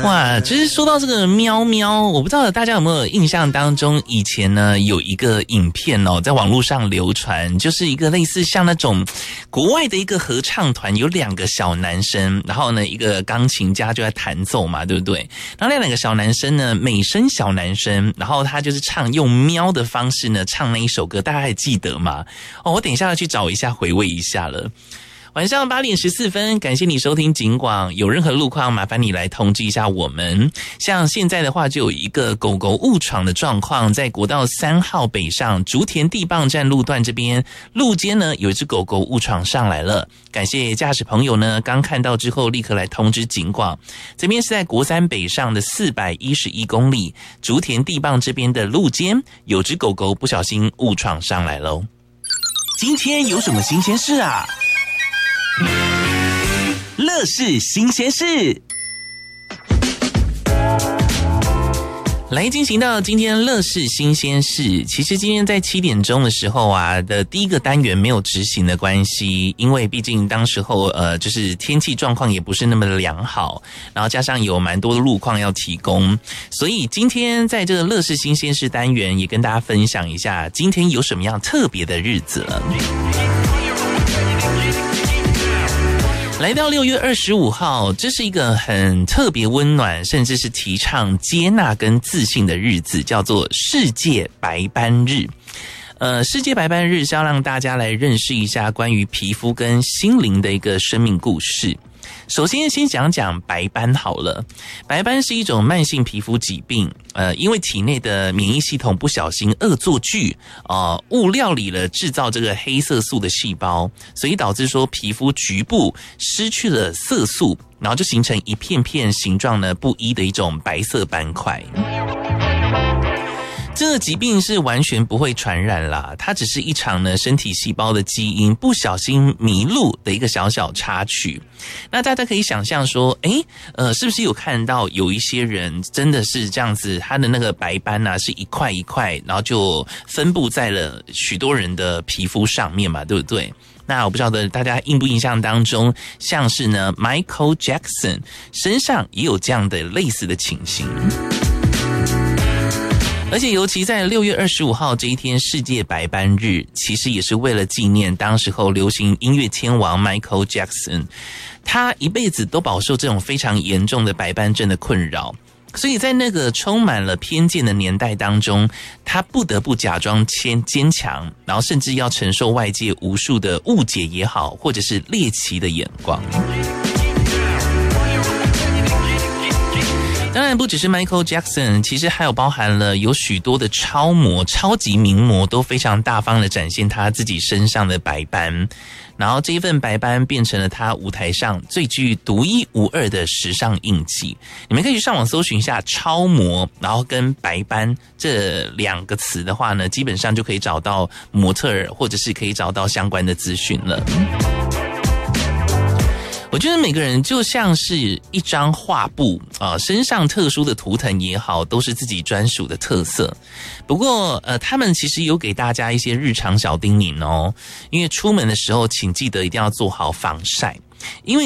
哇，就是说到这个喵喵，我不知道大家有没有印象当中，以前呢有一个影片哦，在网络上流传，就是一个类似像那种国外的一个合唱团，有2个小男生，然后呢一个钢琴家就在弹奏嘛，对不对？然后那2个小男生呢，美声小男生，然后他就是用喵的方式呢唱那一首歌，大家还记得吗？哦，我等一下要去找一下回味一下了。晚上8点14分，感谢你收听警广，有任何路况麻烦你来通知一下我们。像现在的话就有一个狗狗误闯的状况，在国道3号北上竹田地磅站路段这边路肩呢有一只狗狗误闯上来了，感谢驾驶朋友呢刚看到之后立刻来通知警广。这边是在国3北上的411公里竹田地磅这边的路肩有只狗狗不小心误闯上来咯。今天有什么新鲜事啊？乐事新鲜事，来进行到今天乐事新鲜事。其实今天在7点钟的时候啊的第一个单元没有执行的关系，因为毕竟当时候就是天气状况也不是那么的良好，然后加上有蛮多的路况要提供，所以今天在这个乐事新鲜事单元也跟大家分享一下今天有什么样特别的日子了。来到6月25号，这是一个很特别温暖，甚至是提倡接纳跟自信的日子，叫做世界白斑日。世界白斑日是要让大家来认识一下关于皮肤跟心灵的一个生命故事。首先先讲讲白斑好了。白斑是一种慢性皮肤疾病，因为体内的免疫系统不小心恶作剧，误料理了制造这个黑色素的细胞，所以导致说皮肤局部失去了色素，然后就形成一片片形状呢不一的一种白色斑块。这个疾病是完全不会传染啦，它只是一场呢身体细胞的基因不小心迷路的一个小小插曲。那大家可以想象说，是不是有看到有一些人真的是这样子，他的那个白斑啊是一块一块，然后就分布在了许多人的皮肤上面嘛，对不对？那我不晓得大家印不印象当中，像是呢 Michael Jackson 身上也有这样的类似的情形。而且尤其在6月25号这一天世界白斑日，其实也是为了纪念当时候流行音乐天王 Michael Jackson， 他一辈子都饱受这种非常严重的白斑症的困扰，所以在那个充满了偏见的年代当中，他不得不假装坚强，然后甚至要承受外界无数的误解也好，或者是猎奇的眼光。当然不只是 Michael Jackson， 其实还有包含了有许多的超模、超级名模都非常大方的展现他自己身上的白斑，然后这一份白斑变成了他舞台上最具独一无二的时尚印记。你们可以去上网搜寻一下超模，然后跟白斑这2个词的话呢，基本上就可以找到模特儿，或者是可以找到相关的资讯了。我觉得每个人就像是一张画布啊，身上特殊的图腾也好，都是自己专属的特色。不过他们其实有给大家一些日常小叮咛哦，因为出门的时候请记得一定要做好防晒，因为